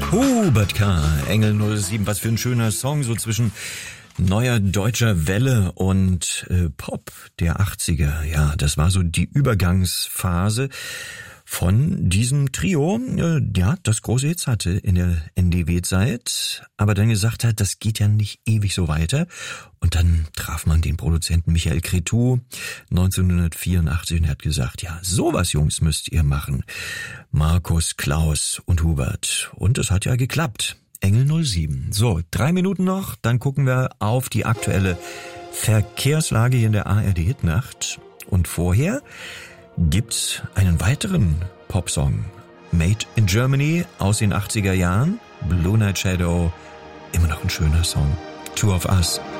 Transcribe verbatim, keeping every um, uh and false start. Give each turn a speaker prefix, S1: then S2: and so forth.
S1: Hubert K., Engel null sieben, was für ein schöner Song, so zwischen neuer deutscher Welle und äh, Pop der achtziger. Ja, das war so die Übergangsphase von diesem Trio, äh, ja, das große Hits hatte in der N D W-Zeit, aber dann gesagt hat, das geht ja nicht ewig so weiter. Und dann traf man den Produzenten Michael Cretu neunzehnhundertvierundachtzig und er hat gesagt, ja, sowas, Jungs, müsst ihr machen. Markus, Klaus und Hubert. Und es hat ja geklappt. Engel null sieben. So, drei Minuten noch, dann gucken wir auf die aktuelle Verkehrslage hier in der A R D-Hitnacht. Und vorher gibt's einen weiteren Popsong. Made in Germany aus den achtziger Jahren. Blue Night Shadow. Immer noch ein schöner Song. Two of Us.